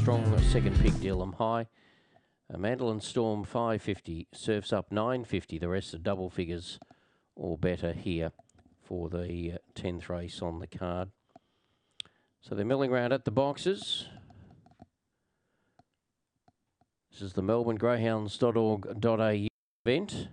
strong second pick, Dillam High. Mandolin Storm 550, Surfs Up 950. The rest are double figures or better here for the 10th race on the card. So they're milling around at the boxes. This is the melbournegreyhounds.org.au event.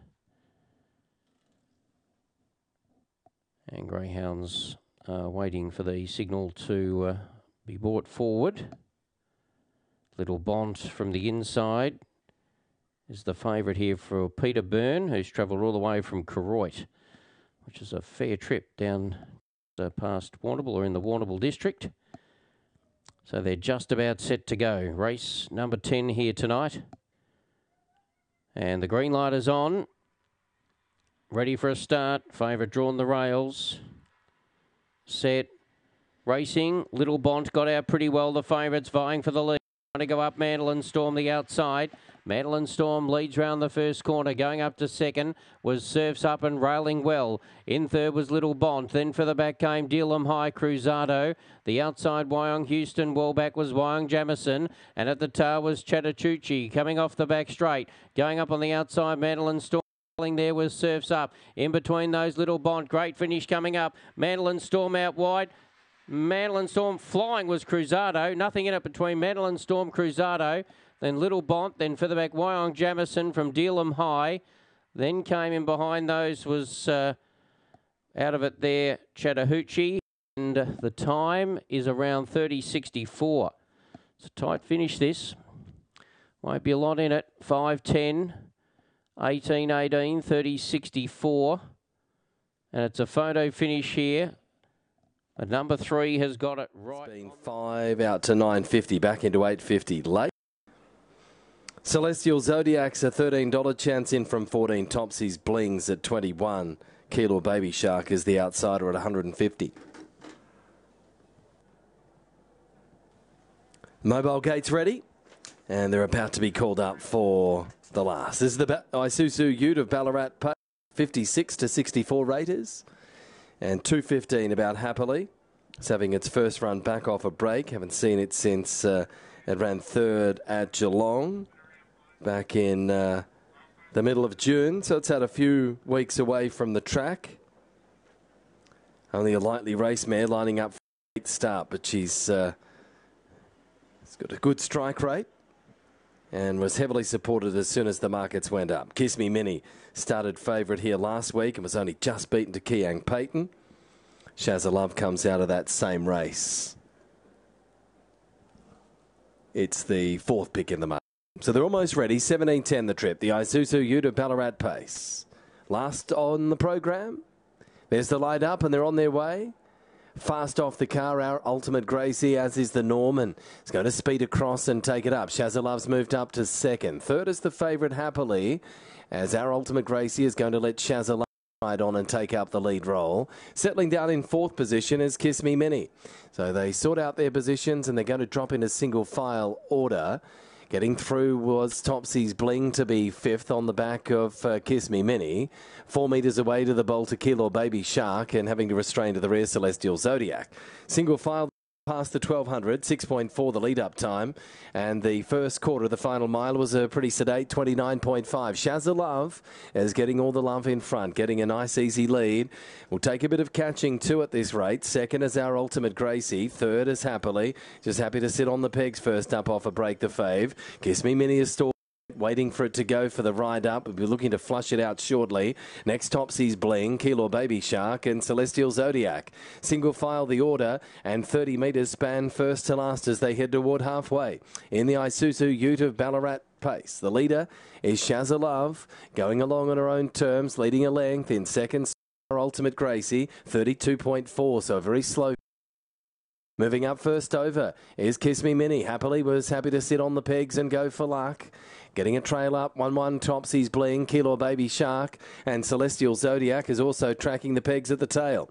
And greyhounds are waiting for the signal to be brought forward. Little Bont from the inside is the favourite here for Peter Byrne, who's travelled all the way from Koroit, which is a fair trip down past Warrnambool or in the Warrnambool district. So they're just about set to go. Race number 10 here tonight. And the green light is on. Ready for a start. Favourite drawn the rails. Set. Racing. Little Bont got out pretty well. The favourites vying for the lead. Trying to go up Mandolin Storm the outside. Mandolin Storm leads round the first corner. Going up to second was Surfs Up and railing well. In third was Little Bont. Then for the back came Dillam High, Cruzado. The outside Wyong Houston. Well back was Wyong Jamison. And at the tail was Chattahoochee. Coming off the back straight. Going up on the outside, Mandolin Storm. There was Surfs Up. In between those, Little Bont. Great finish coming up. Mandolin Storm out wide. Mandolin Storm flying was Cruzado. Nothing in it between Mandolin Storm, Cruzado. Then Little Bont. Then further back, Wyong Jamison from Dillam High. Then came in behind those was out of it there, Chattahoochee. And the time is around 30.64. It's a tight finish this. Won't be a lot in it. 5:10, 18:18, 30.64. And it's a photo finish here. And number 3 has got it right. It's been 5 out to 950, back into 850. Late. Celestial Zodiac's a $13 chance in from 14. Topsy's Blings at 21. Kilo Baby Shark is the outsider at 150. Mobile gates ready. And they're about to be called up for the last. This is the Isuzu Ute of Ballarat Pay. 56 to 64 raters. And 2:15 about Happily. It's having its first run back off a break. Haven't seen it since it ran third at Geelong back in the middle of June. So it's had a few weeks away from the track. Only a lightly raced mare lining up for a late start, but she's got a good strike rate and was heavily supported as soon as the markets went up. Kiss Me Mini started favourite here last week and was only just beaten to Kiang Payton. Shazza Love comes out of that same race. It's the 4th pick in the market. So they're almost ready. 17:10 the trip. The Isuzu Ute of Ballarat Pace. Last on the program. There's the light up and they're on their way. Fast off the car, Our Ultimate Gracie, as is the Norman. It's going to speed across and take it up. Shazza Love's moved up to second. Third is the favourite Happily, as Our Ultimate Gracie is going to let Shazza Love ride on and take up the lead role. Settling down in 4th position is Kiss Me Mini. So they sort out their positions and they're going to drop in a single file order. Getting through was Topsy's Bling to be 5th on the back of Kiss Me Mini. 4 metres away to the Bolter Kilo Baby Shark and having to restrain to the rear Celestial Zodiac. Single file past the 1200, 6.4 the lead-up time. And the first quarter of the final mile was a pretty sedate 29.5. Shazza Love is getting all the love in front, getting a nice easy lead. Will take a bit of catching too at this rate. Second is Our Ultimate Gracie. Third is Happily. Just happy to sit on the pegs first up off a break the fave. Kiss Me Mini is still waiting for it to go for the ride up. We'll be looking to flush it out shortly. Next, Topsy's Bling, Kilo Baby Shark and Celestial Zodiac. Single file the order and 30 metres span first to last as they head toward halfway. In the Isuzu Ute of Ballarat Pace. The leader is Shazza Love, going along on her own terms, leading a length. In second, Our Ultimate Gracie, 32.4, so very slow. Moving up first over is Kiss Me Mini. Happily was happy to sit on the pegs and go for luck. Getting a trail up, 1-1 Topsy's Bling, Kilo Baby Shark, and Celestial Zodiac is also tracking the pegs at the tail.